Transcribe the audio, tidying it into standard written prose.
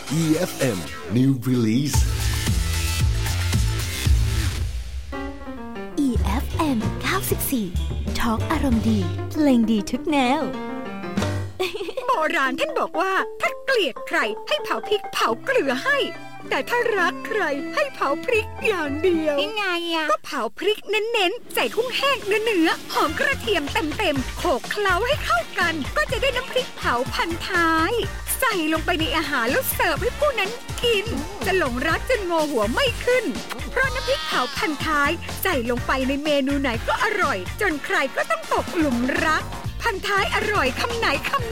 EFM New Release EFM 94 Talk อารมณ์ดีเพลงดีทุกแนวโบราณท่านบอกว่าถ้าเกลียดใครให้เผาพริกเผาเกลือให้แต่ถ้ารักใครให้เผาพริกอย่างเดียวยังไงอะก็เผาพริกเน้นๆใส่กุ้งแห้งเนื้อหอมกระเทียมเต็มๆโขลกเคล้าให้เข้ากันก็จะได้น้ำพริกเผาพันท้ายใส่ลงไปในอาหารแล้วเสิร์ฟให้ผู้นั้นกินจะหลงรักจนงอหัวไม่ขึ้นเพราะน้ำพริกเผาพันท้ายใส่ลงไปในเมนูไหนก็อร่อยจนใครก็ต้องตกหลุมรักพันท้ายอร่อยคำไหนคำ